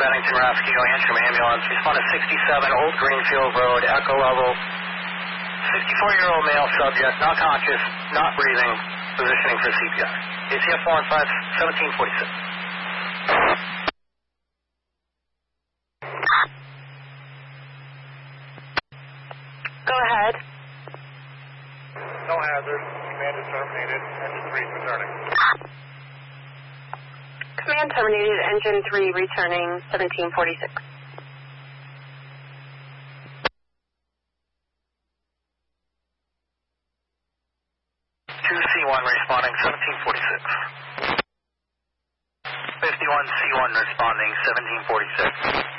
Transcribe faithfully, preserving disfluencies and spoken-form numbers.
Bennington Rescue, Antrim Ambulance. Respond to sixty-seven Old Greenfield Road, echo level. sixty-four-year-old male subject, not conscious, not breathing, positioning for C P R. A C F four one five, seventeen forty-six. Go ahead. No hazard. Command is terminated. Engine three is returning. Command terminated. Engine three returning. seventeen forty-six. two C one responding. seventeen forty-six. fifty-one C one responding. seventeen forty-six.